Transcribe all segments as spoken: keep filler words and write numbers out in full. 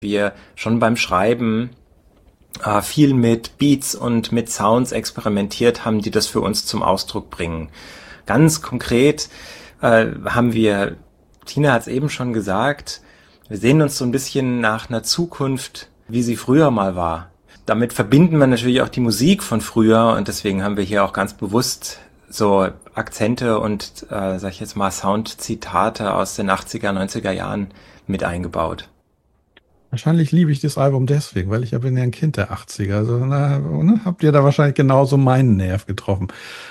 Wir schon beim Schreiben äh, viel mit Beats und mit Sounds experimentiert haben, die das für uns zum Ausdruck bringen. Ganz konkret äh, haben wir, Tina hat es eben schon gesagt, wir sehen uns so ein bisschen nach einer Zukunft, wie sie früher mal war. Damit verbinden wir natürlich auch die Musik von früher und deswegen haben wir hier auch ganz bewusst so Akzente und, äh, sag ich jetzt mal, Soundzitate aus den achtziger, neunziger Jahren mit eingebaut. Wahrscheinlich liebe ich das Album deswegen, weil ich ja bin ja ein Kind der achtziger. Also na, ne, habt ihr da wahrscheinlich genauso meinen Nerv getroffen.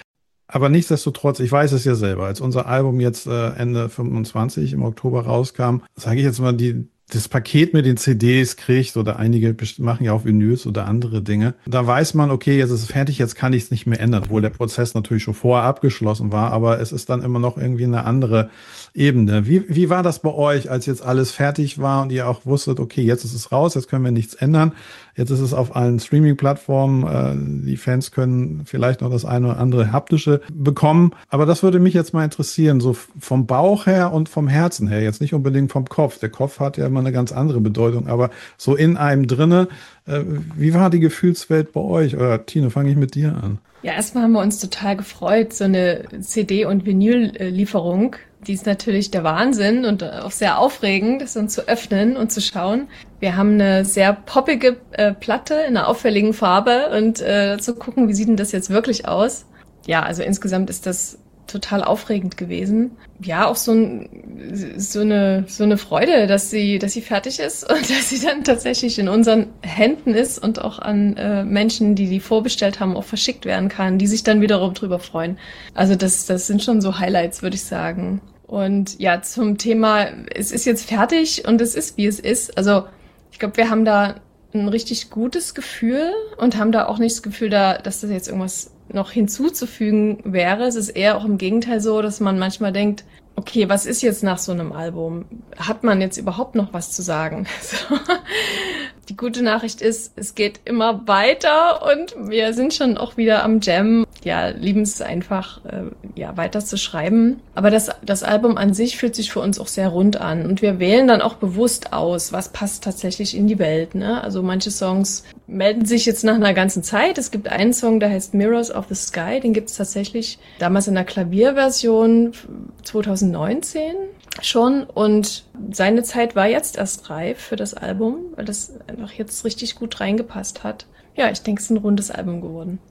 Aber nichtsdestotrotz, ich weiß es ja selber, als unser Album jetzt äh, Ende fünfundzwanzig im Oktober rauskam, sage ich jetzt mal, die das Paket mit den C Ds kriegt oder einige machen ja auch Vinyls oder andere Dinge. Da weiß man, okay, jetzt ist es fertig, jetzt kann ich es nicht mehr ändern, obwohl der Prozess natürlich schon vorher abgeschlossen war, aber es ist dann immer noch irgendwie eine andere Ebene. Wie, wie war das bei euch, als jetzt alles fertig war und ihr auch wusstet, okay, jetzt ist es raus, jetzt können wir nichts ändern, jetzt ist es auf allen Streaming-Plattformen, äh, die Fans können vielleicht noch das eine oder andere haptische bekommen, aber das würde mich jetzt mal interessieren, so vom Bauch her und vom Herzen her, jetzt nicht unbedingt vom Kopf. Der Kopf hat ja immer eine ganz andere Bedeutung, aber so in einem drinne, äh, wie war die Gefühlswelt bei euch? Oder Tine, fange ich mit dir an. Ja, erstmal haben wir uns total gefreut, so eine C D- und Vinyl-Lieferung. Die ist natürlich der Wahnsinn und auch sehr aufregend, das dann zu öffnen und zu schauen. Wir haben eine sehr poppige äh, Platte in einer auffälligen Farbe und äh, zu gucken, wie sieht denn das jetzt wirklich aus? Ja, also insgesamt ist das total aufregend gewesen. Ja, auch so, ein, so eine so eine Freude, dass sie dass sie fertig ist und dass sie dann tatsächlich in unseren Händen ist und auch an äh, Menschen, die die vorbestellt haben, auch verschickt werden kann, die sich dann wiederum drüber freuen. Also das das sind schon so Highlights, würde ich sagen. Und ja, zum Thema, es ist jetzt fertig und es ist, wie es ist. Also ich glaube, wir haben da ein richtig gutes Gefühl und haben da auch nicht das Gefühl, da, dass das jetzt irgendwas noch hinzuzufügen wäre. Es ist eher auch im Gegenteil so, dass man manchmal denkt, okay, was ist jetzt nach so einem Album? Hat man jetzt überhaupt noch was zu sagen? So. Die gute Nachricht ist, es geht immer weiter und wir sind schon auch wieder am Jam. Ja, lieben es einfach, äh, ja, weiter zu schreiben. Aber das, das Album an sich fühlt sich für uns auch sehr rund an und wir wählen dann auch bewusst aus, was passt tatsächlich in die Welt, ne? Also manche Songs melden sich jetzt nach einer ganzen Zeit. Es gibt einen Song, der heißt Mirrors of the Sky, den gibt es tatsächlich damals in der Klavierversion zwanzig neunzehn schon und seine Zeit war jetzt erst reif für das Album, weil das einfach jetzt richtig gut reingepasst hat. Ja, ich denke, es ist ein rundes Album geworden.